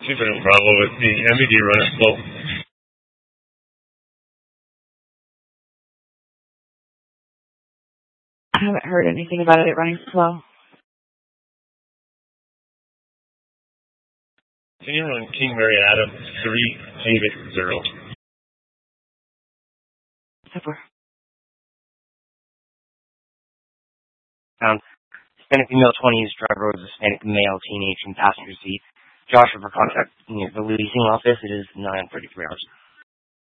Super Bravo with the MED runner slow. I haven't heard anything about it running slow. Can you run King Mary Adam 3 David 0? Super. Hispanic female 20s, driver was Hispanic male, teenage, in passenger seat. Joshua for contact near the leasing office. It is 9:33 hours.